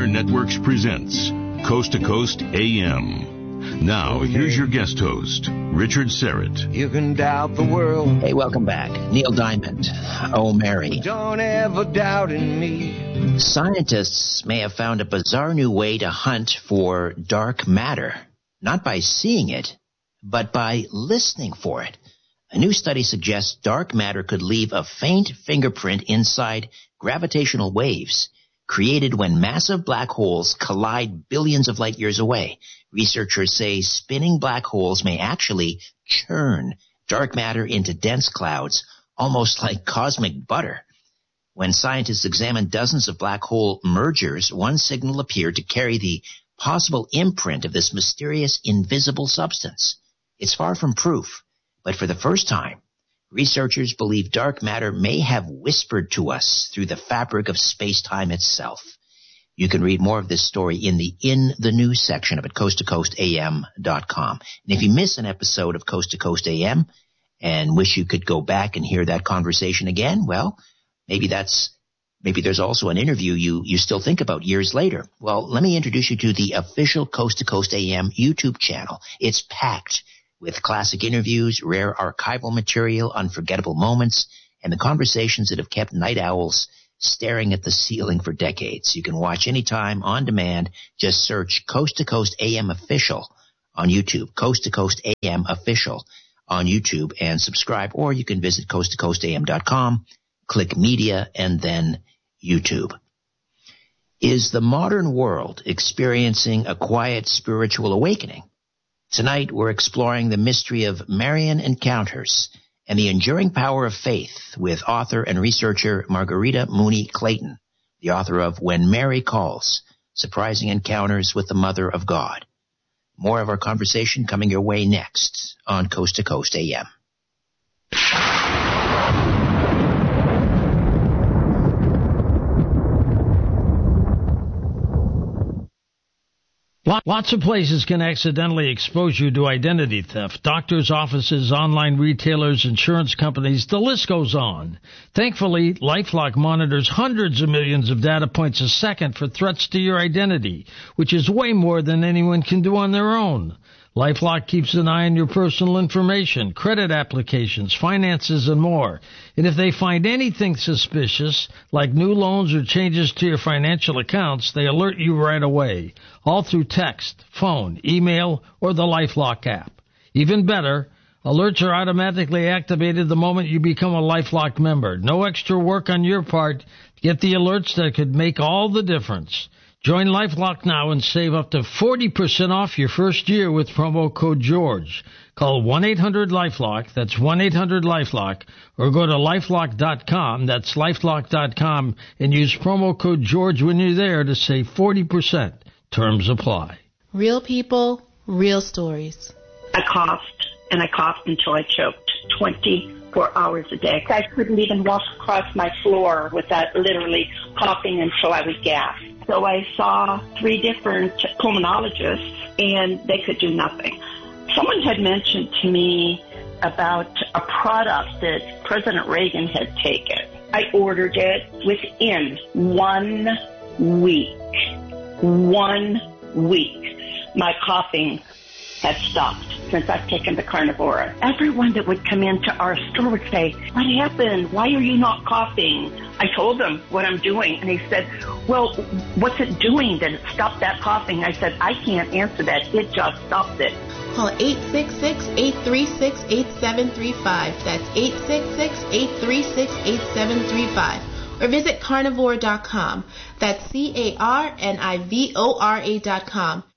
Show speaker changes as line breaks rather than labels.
Empire Networks presents Coast to Coast AM. Now, here's your guest host, Richard Serrett.
You can doubt the world.
Hey, welcome back. Neil Diamond. Oh, Mary.
Don't ever doubt in me.
Scientists may have found a bizarre new way to hunt for dark matter, not by seeing it, but by listening for it. A new study suggests dark matter could leave a faint fingerprint inside gravitational waves created when massive black holes collide billions of light years away. Researchers say spinning black holes may actually churn dark matter into dense clouds, almost like cosmic butter. When scientists examined dozens of black hole mergers, one signal appeared to carry the possible imprint of this mysterious invisible substance. It's far from proof, but for the first time, researchers believe dark matter may have whispered to us through the fabric of space-time itself. You can read more of this story in the News section of it, coasttocoastam.com. And if you miss an episode of Coast to Coast AM and wish you could go back and hear that conversation again, well, maybe there's also an interview you still think about years later. Well, let me introduce you to the official Coast to Coast AM YouTube channel. It's packed with classic interviews, rare archival material, unforgettable moments, and the conversations that have kept night owls staring at the ceiling for decades. You can watch anytime on demand. Just search Coast to Coast AM Official on YouTube, Coast to Coast AM Official on YouTube, and subscribe, or you can visit coasttocoastam.com, click Media, and then YouTube. Is the modern world experiencing a quiet spiritual awakening? Tonight, we're exploring the mystery of Marian encounters and the enduring power of faith with author and researcher Margarita Mooney Clayton, the author of When Mary Calls, Surprising Encounters with the Mother of God. More of our conversation coming your way next on Coast to Coast AM.
Lots of places can accidentally expose you to identity theft. Doctors' offices, online retailers, insurance companies, the list goes on. Thankfully, LifeLock monitors hundreds of millions of data points a second for threats to your identity, which is way more than anyone can do on their own. LifeLock keeps an eye on your personal information, credit applications, finances, and more. And if they find anything suspicious, like new loans or changes to your financial accounts, they alert you right away, all through text, phone, email, or the LifeLock app. Even better, alerts are automatically activated the moment you become a LifeLock member. No extra work on your part. Get the alerts that could make all the difference. Join LifeLock now and save up to 40% off your first year with promo code GEORGE. Call 1-800-LifeLock, that's 1-800-LifeLock, or go to LifeLock.com, that's LifeLock.com, and use promo code GEORGE when you're there to save 40%. Terms apply.
Real people, real stories.
I coughed until I choked 24 hours a day. I couldn't even walk across my floor without literally coughing until I would gasp. So I saw 3 different pulmonologists, and they could do nothing. Someone had mentioned to me about a product that President Reagan had taken. I ordered it within 1 week. 1 week. My coughing had stopped since I've taken the Carnivora. Everyone that would come into our store would say, "What happened? Why are you not coughing?" I told them what I'm doing, and he said, "Well, what's it doing that it stopped that coughing?" I said, "I can't answer that. It just stopped it."
Call 866-836-8735. That's 866-836-8735. Or visit carnivore.com. That's CARNIVORA.com.